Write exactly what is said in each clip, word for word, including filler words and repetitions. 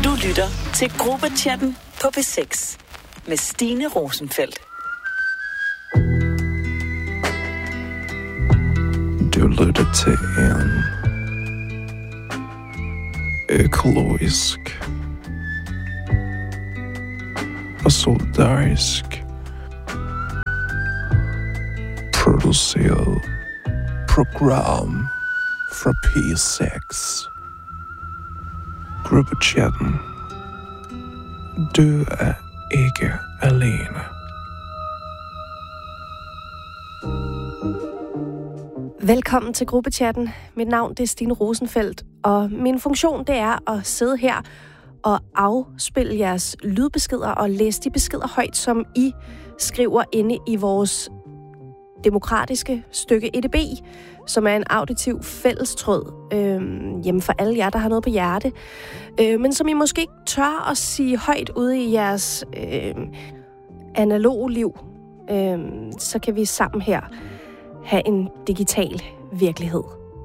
Du lytter til Gruppechatten på P seks med Stine Rosenfeldt. Du lytter til en økologisk og solidarisk produceret program fra P seks. Gruppechatten. Du er ikke alene. Velkommen til Gruppechatten. Mit navn det er Stine Rosenfeldt, og min funktion det er at sidde her og afspille jeres lydbeskeder og læse de beskeder højt, som I skriver inde i vores demokratiske stykke E D B, som er en auditiv fællestråd øh, hjemme for alle jer, der har noget på hjerte, øh, men som I måske ikke tør at sige højt ude i jeres øh, analoge liv. Øh, så kan vi sammen her have en digital virkelighed.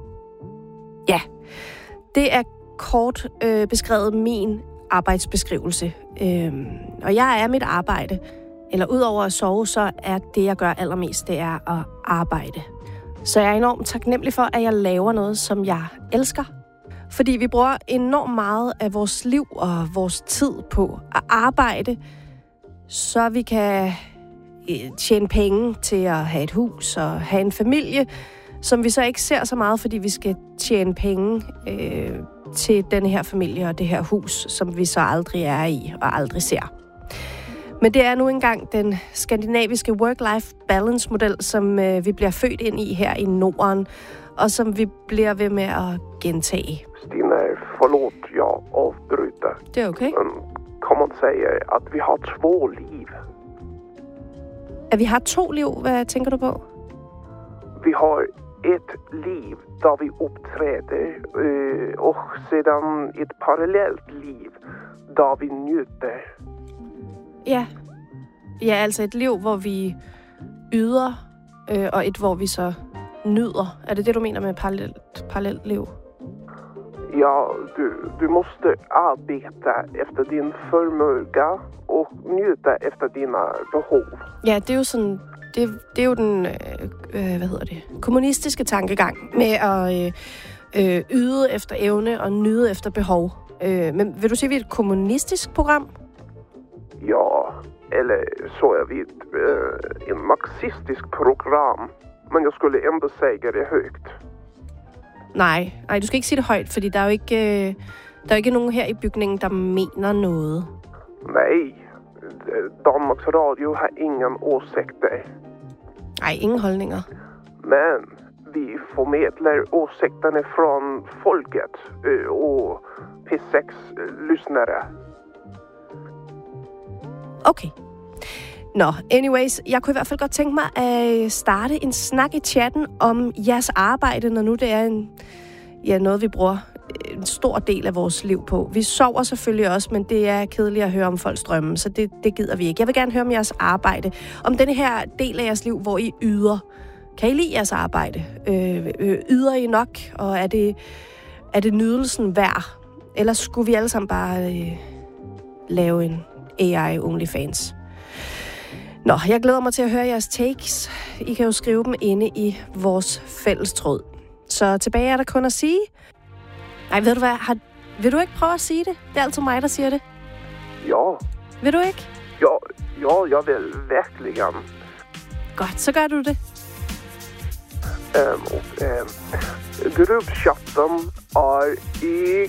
Ja, det er kort øh, beskrevet min arbejdsbeskrivelse. Øh, og jeg er mit arbejde. Eller udover at sove, så er det, jeg gør allermest, det er at arbejde. Så jeg er enormt taknemmelig for, at jeg laver noget, som jeg elsker. Fordi vi bruger enormt meget af vores liv og vores tid på at arbejde, så vi kan tjene penge til at have et hus og have en familie, som vi så ikke ser så meget, fordi vi skal tjene penge øh, til den her familie og det her hus, som vi så aldrig er i og aldrig ser. Men det er nu engang den skandinaviske work-life balance-model, som øh, vi bliver født ind i her i Norden, og som vi bliver ved med at gentage. Stine, forlåt, jeg afbryter. Det er okay. Men kan man sige, at vi har två liv? At vi har to liv, hvad tænker du på? Vi har et liv, der vi optræder, øh, og sedan et parallelt liv, der vi nyter. Ja. Ja, altså et liv, hvor vi yder, øh, og et, hvor vi så nyder. Er det det, du mener med parallelt, parallelt liv? Ja, du, du måste arbeta efter din förmåga och njuta efter dina behov. Ja, det er jo sådan, det, det er jo den, øh, hvad hedder det, kommunistiske tankegang med at øh, øh, yde efter evne og nyde efter behov. Øh, men vil du sige, at vi er et kommunistisk program? Ja, eller så är vi ett, äh, en marxistisk program. Men jag skulle ändå säga det högt. Nej, nej, du skal ikke sige det højt, fordi der er jo ikke, øh, der er ikke nogen her i bygningen, der mener noget. Nej, Danmarks Radio har ingen åsikter. Nej, ingen holdninger. Men vi formidler åsikterne från folket øh, og P seks-lyssnare. Okay. Nå, anyways, jeg kunne i hvert fald godt tænke mig at starte en snak i chatten om jeres arbejde, når nu det er en, ja, noget, vi bruger en stor del af vores liv på. Vi sover selvfølgelig også, men det er kedeligt at høre om folks drømme, så det, det gider vi ikke. Jeg vil gerne høre om jeres arbejde, om denne her del af jeres liv, hvor I yder. Kan I lide jeres arbejde? Øh, øh, yder I nok, og er det, er det nydelsen værd? Eller skulle vi alle sammen bare øh, lave en A I OnlyFans? Nå, jeg glæder mig til at høre jeres takes. I kan jo skrive dem inde i vores fællestråd. Så tilbage er der kun at sige. Nej, ved du hvad? Har, vil du ikke prøve at sige det? Det er altid mig, der siger det. Ja. Vil du ikke? Ja, ja, jeg vil verkligen. Godt, så gør du det. Um, och, um, gruppchatten är